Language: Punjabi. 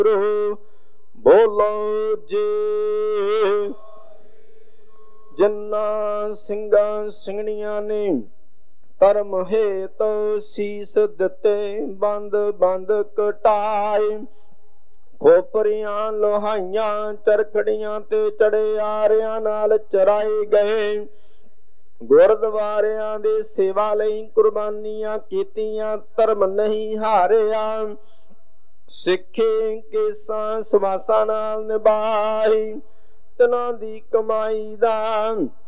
ਬੋਲੋ ਜੀ। ਜਿਨ੍ਹਾਂ ਸਿੰਘਾਂ ਸਿੰਘਣੀਆਂ ਨੇ ਧਰਮ ਹੇਤ ਸੀਸ ਦਿੱਤੇ, ਬੰਦ ਬੰਦ ਕਟਾਏ, ਖੋਪਰੀਆਂ ਲੋਹਾਈਆਂ ਚਰਖੜੀਆਂ ਤੇ ਚੜੇ ਆਰਿਆਂ ਨਾਲ ਚਰਾਏ ਗਏ। ਗੁਰਦੁਆਰਿਆਂ ਦੇ ਸੇਵਾ ਲਈ ਕੁਰਬਾਨੀਆਂ ਕੀਤੀਆਂ, ਧਰਮ ਨਹੀਂ ਹਾਰਿਆ। ਸਿੱਖੀ ਕੇਸਾਂ ਸਵਾਸਾਂ ਨਾਲ ਨਿਭਾਈ, ਤਿਨਾਂ ਦੀ ਕਮਾਈ ਦਾ